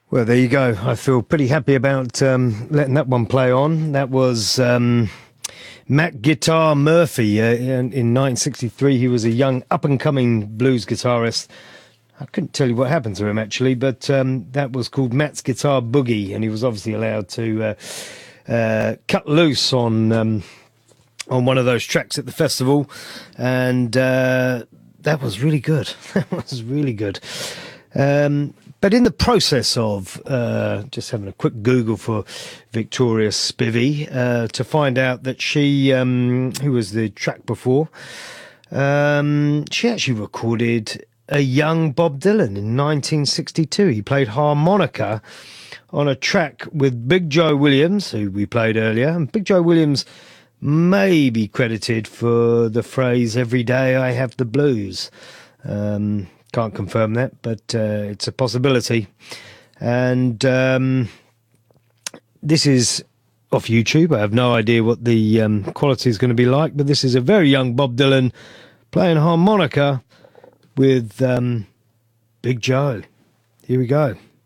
Well, there you go. I feel pretty happy about letting that one play on. That was Mac Guitar Murphy. In 1963, he was a young up-and-coming blues guitarist. I couldn't tell you what happened to him, actually, but that was called Matt's Guitar Boogie, and he was obviously allowed to cut loose on one of those tracks at the festival, and that was really good. That was really good. But in the process of just having a quick Google for Victoria Spivey to find out that she, who was the track before, she actually recorded a young Bob Dylan in 1962. He played harmonica on a track with Big Joe Williams, who we played earlier. And Big Joe Williams may be credited for the phrase, "Every day I have the blues." Can't confirm that, but it's a possibility. And this is off YouTube. I have no idea what the quality is going to be like, but this is a very young Bob Dylan playing harmonica with Big Joe. Here we go.